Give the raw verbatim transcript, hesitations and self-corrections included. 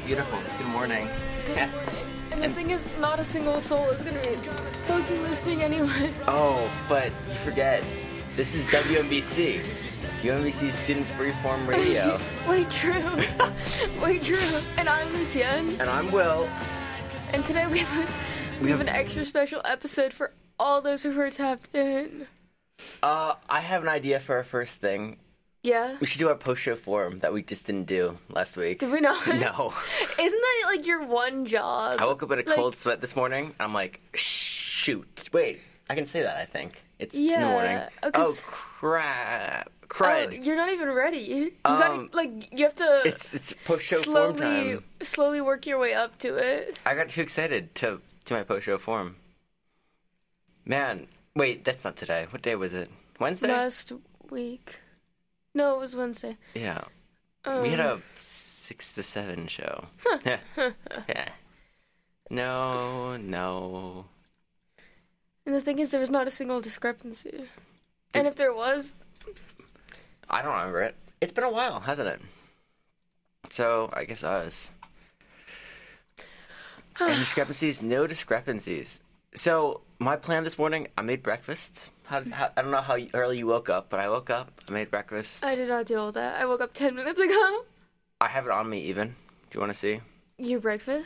beautiful. Good morning. Good Yeah. morning. And, And- the thing is, not a single soul is gonna be fucking listening anyway. Oh, but you forget. This is W M B C. W M B C Student Freeform Radio. Wait, true. Wait, true. And I'm Lucienne. And I'm Will. And today we have a, we, We have have- an extra special episode for all those who are tapped in. Uh, I have an idea for our first thing. Yeah? We should do our post-show forum that we just didn't do last week. Did we not? No. Isn't that like your one job? I woke up in a Like- cold sweat this morning. I'm like, shoot. Wait, I can say that, I think. It's in the Yeah, morning. oh, Oh, 'cause- crap. Oh, Crud. you're not even ready. You Um, gotta, like, you have to It's it's post-show forum slowly, time. slowly work your way up to it. I got too excited to to my post-show forum. Man, wait, that's not today. What day was it? Wednesday? Last week. No, it was Wednesday. Yeah. Um, We had a six to seven show. yeah. yeah. No, no. And the thing is, there was not a single discrepancy. And if there was, I don't remember it. It's been a while, hasn't it? So, I guess us. Any discrepancies? No discrepancies. So, my plan this morning, I made breakfast. How, how, I don't know how early you woke up, but I woke up, I made breakfast. I did not do all that. I woke up ten minutes ago. I have it on me even. Do you want to see? Your breakfast?